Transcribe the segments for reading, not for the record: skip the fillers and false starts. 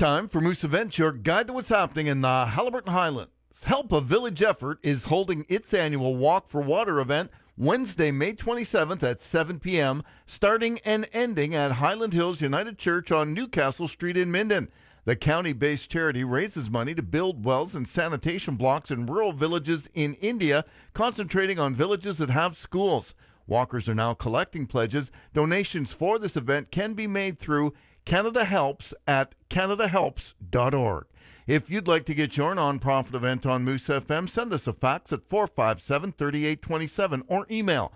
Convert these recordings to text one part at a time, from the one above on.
time for Moose Events, your guide to what's happening in the Haliburton Highlands. Help a Village Effort is holding its annual Walk for Water event Wednesday, May 27th at 7 p.m., starting and ending at Highland Hills United Church on Newcastle Street in Minden. The county-based charity raises money to build wells and sanitation blocks in rural villages in India, concentrating on villages that have schools. Walkers are now collecting pledges. Donations for this event can be made through Canada Helps at canadahelps.org. If you'd like to get your non-profit event on Moose FM, send us a fax at 457-3827 or email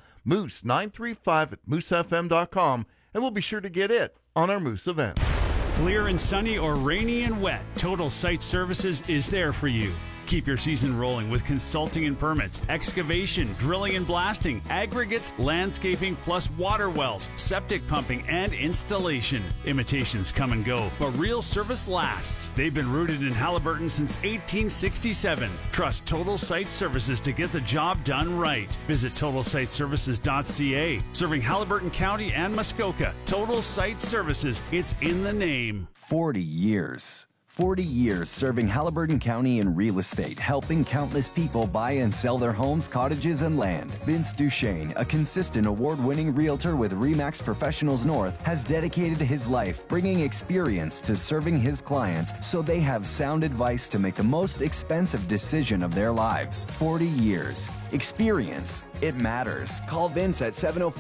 moose935@moosefm.com, and we'll be sure to get it on our Moose event. Clear and sunny or rainy and wet, Total Site Services is there for you. Keep your season rolling with consulting and permits, excavation, drilling and blasting, aggregates, landscaping, plus water wells, septic pumping, and installation. Imitations come and go, but real service lasts. They've been rooted in Haliburton since 1867. Trust Total Site Services to get the job done right. Visit TotalSiteServices.ca. Serving Haliburton County and Muskoka. Total Site Services. It's in the name. 40 years. 40 years serving Haliburton County in real estate, helping countless people buy and sell their homes, cottages, and land. Vince Duchesne, a consistent award-winning realtor with RE/MAX Professionals North, has dedicated his life bringing experience to serving his clients so they have sound advice to make the most expensive decision of their lives. 40 years. Experience. It matters. Call Vince at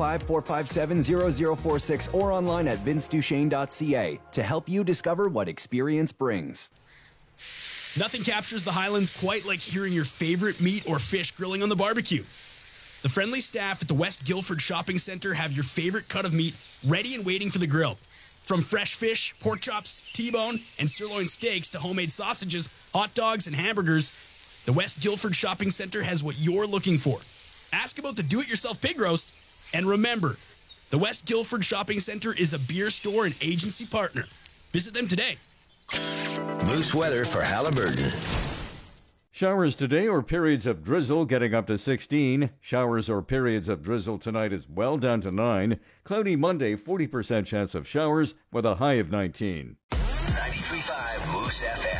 705-457-0046 or online at vinceduchesne.ca to help you discover what experience brings. Nothing captures the Highlands quite like hearing your favorite meat or fish grilling on the barbecue. The friendly staff at the West Guildford Shopping Centre have your favorite cut of meat ready and waiting for the grill. From fresh fish, pork chops, T-bone, and sirloin steaks to homemade sausages, hot dogs, and hamburgers, the West Guildford Shopping Centre has what you're looking for. Ask about the do-it-yourself pig roast, and remember, the West Guildford Shopping Centre is a beer store and agency partner. Visit them today. Moose weather for Haliburton. Showers today or periods of drizzle getting up to 16. Showers or periods of drizzle tonight as well down to 9. Cloudy Monday, 40% chance of showers with a high of 19. 93.5 Moose FM.